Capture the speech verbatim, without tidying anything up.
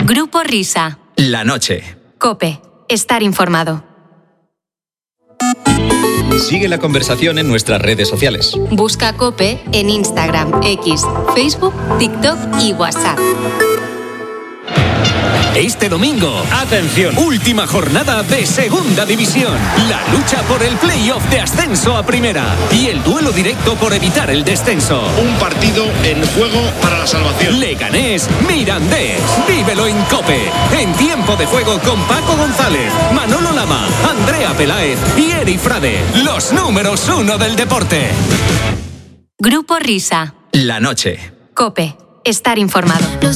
Grupo Risa. La noche. COPE. Estar informado. Sigue la conversación en nuestras redes sociales. Busca COPE en Instagram, X, Facebook, TikTok y WhatsApp. Este domingo, atención, última jornada de Segunda División. La lucha por el playoff de ascenso a Primera y el duelo directo por evitar el descenso. Un partido en juego para la salvación. Leganés, Mirandés. Vívelo en COPE. En tiempo de juego con Paco González, Manolo Lama, Andrea Peláez y Eri Frade. Los números uno del deporte. Grupo Risa. La noche. COPE. Estar informado. Los